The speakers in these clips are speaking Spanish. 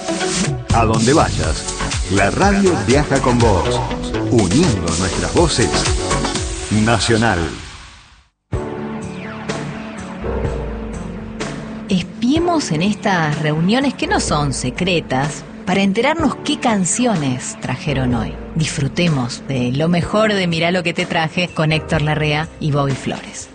A donde vayas, la radio viaja con vos, uniendo nuestras voces. Nacional. Espiemos en estas reuniones que no son secretas para enterarnos qué canciones trajeron hoy. Disfrutemos de lo mejor de Mirá lo que te traje con Héctor Larrea y Bobby Flores.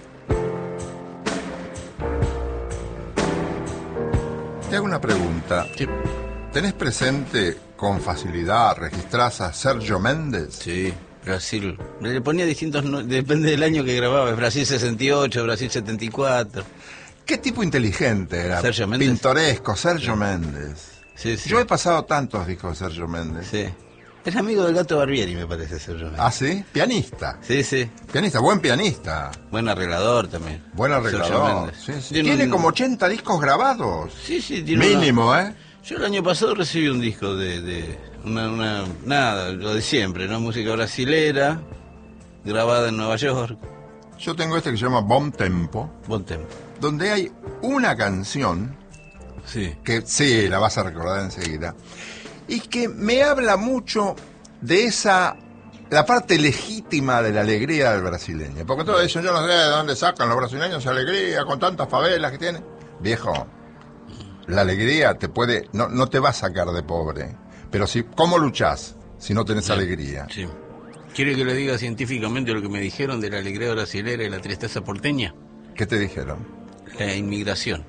Te hago una pregunta. Sí. ¿Tenés presente con facilidad, registrás a Sergio Méndez? Sí, Brasil. Le ponía distintos, depende del año que grababa. Brasil 68, Brasil 74. ¿Qué tipo inteligente era? Sergio Méndez. Pintoresco, Sergio Méndez. Sí, sí. Yo he pasado tantos discos de Sergio Méndez. Sí. Es amigo del Gato Barbieri, me parece, Sergio Méndez. ¿Ah, sí? Pianista. Sí, sí. Pianista, buen pianista. Buen arreglador también. Buen Sergio arreglador. Méndez. Sí, sí. Tiene Tiene como 80 discos grabados. Sí, sí. Tiene Mínimo, ¿eh? Yo el año pasado recibí un disco de nada, lo de siempre, ¿no? Música brasilera, grabada en Nueva York. Yo tengo este que se llama Bom Tempo, Buen tema. donde hay una canción Sí. que sí, la vas a recordar enseguida, y que me habla mucho de la parte legítima de la alegría del brasileño. Porque todos dicen, yo no sé de dónde sacan los brasileños esa alegría con tantas favelas que tienen. Viejo, la alegría no te va a sacar de pobre. Pero ¿cómo luchás si no tenés alegría? Sí. ¿Quiere que le diga científicamente lo que me dijeron de la alegría brasilera y la tristeza porteña? ¿Qué te dijeron? La inmigración.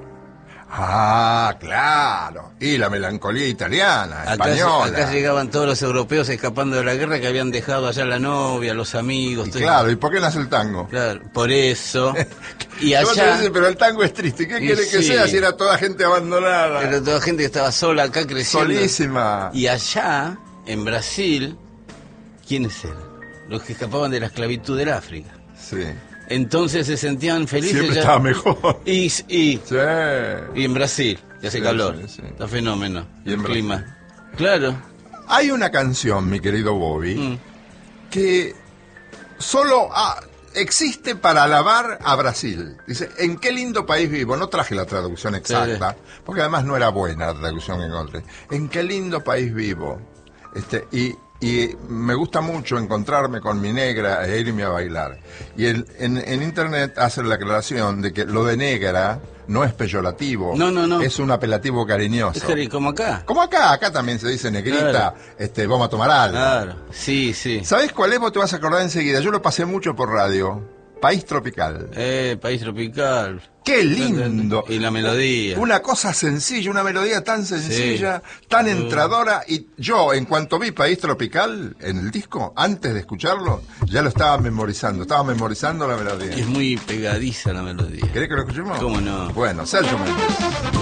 Ah, claro. Y la melancolía italiana, española. Acá llegaban todos los europeos escapando de la guerra que habían dejado allá la novia, los amigos. Y claro, ¿y por qué nace el tango? Claro, por eso. Y Yo te allá... dice, pero el tango es triste. ¿Qué quiere que sí. sea si era toda gente abandonada? Era toda gente que estaba sola acá creciendo. Solísima. Y allá, en Brasil, ¿quiénes eran? Los que escapaban de la esclavitud del África. Sí. Entonces se sentían felices. Siempre ya... estaba mejor. Y Sí. en Brasil, que hace Sí, calor. sí, sí. Está fenómeno. Y en el Brasil. clima. Claro. Hay una canción, mi querido Bobby, Mm. que solo existe para alabar a Brasil. Dice, ¿en qué lindo país vivo? No traje la traducción exacta, porque además no era buena la traducción que encontré. ¿En qué lindo país vivo? Y me gusta mucho encontrarme con mi negra e irme a bailar. Y en internet hacen la aclaración de que lo de negra no es peyorativo. No. Es un apelativo cariñoso. Es como acá. Como acá también se dice negrita, vamos a tomar algo. Claro. Sí. ¿Sabés cuál es? Vos te vas a acordar enseguida. Yo lo pasé mucho por radio. País tropical. País tropical. ¡Qué lindo! Y la melodía. Una cosa sencilla, una melodía tan sencilla, tan entradora. Y yo, en cuanto vi País Tropical en el disco, antes de escucharlo, ya lo estaba memorizando. Estaba memorizando la melodía. Es muy pegadiza la melodía. ¿Querés que lo escuchemos? ¿Cómo no? Bueno, Sergio Méndez.